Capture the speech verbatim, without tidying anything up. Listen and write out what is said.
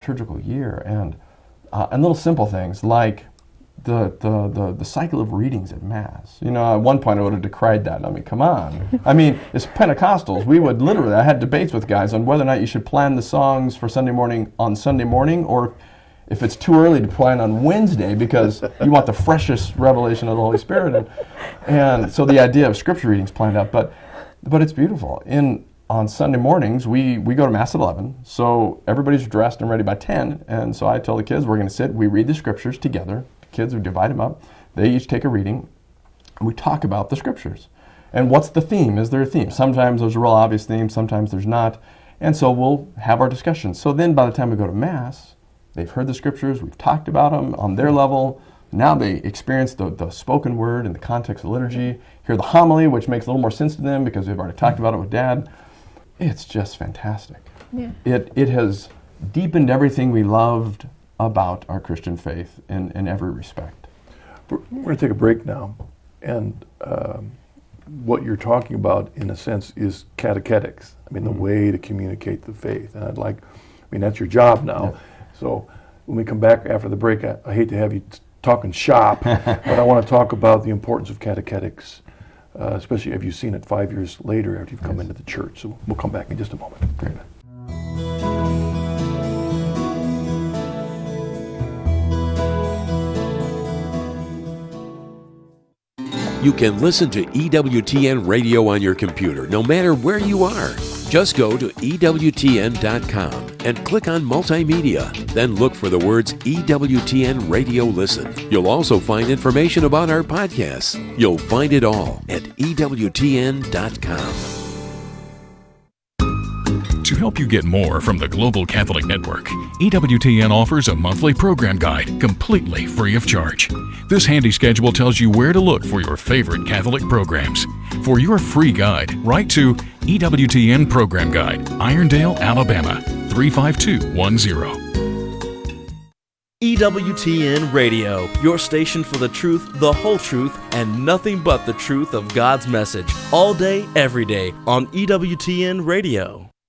liturgical year, and uh, and little simple things like the, the the the cycle of readings at Mass. You know, at one point I would have decried that. I mean, come on. I mean, as Pentecostals, we would literally, I had debates with guys on whether or not you should plan the songs for Sunday morning on Sunday morning, or if it's too early to plan on Wednesday because you want the freshest revelation of the Holy Spirit. And, and so the idea of scripture readings planned out, but but it's beautiful. In on Sunday mornings, we, we go to Mass at eleven, so everybody's dressed and ready by ten, and so I tell the kids, we're going to sit, we read the scriptures together. The kids, we divide them up. They each take a reading, and we talk about the scriptures. And what's the theme? Is there a theme? Sometimes there's a real obvious theme, sometimes there's not, and so we'll have our discussions. So then by the time we go to Mass, they've heard the scriptures, we've talked about them on their level. Now they experience the, the spoken word in the context of liturgy, hear the homily, which makes a little more sense to them because we've already talked about it with Dad. It's just fantastic. Yeah. It it has deepened everything we loved about our Christian faith in, in every respect. We're, we're going to take a break now, and um, what you're talking about, in a sense, is catechetics. I mean, mm-hmm. the way to communicate the faith. And I'd like, I mean, that's your job now. Yeah. So when we come back after the break, I, I hate to have you t- talking shop, but I want to talk about the importance of catechetics. Uh, especially if you've seen it five years later after you've come yes. into the church. So we'll come back in just a moment. Great. You can listen to E W T N Radio on your computer, no matter where you are. Just go to E W T N dot com and click on Multimedia. Then look for the words E W T N Radio Listen. You'll also find information about our podcasts. You'll find it all at E W T N dot com. To help you get more from the Global Catholic Network, E W T N offers a monthly program guide completely free of charge. This handy schedule tells you where to look for your favorite Catholic programs. For your free guide, write to E W T N Program Guide, Irondale, Alabama, three five two one zero. E W T N Radio, your station for the truth, the whole truth, and nothing but the truth of God's message, all day, every day, on E W T N Radio.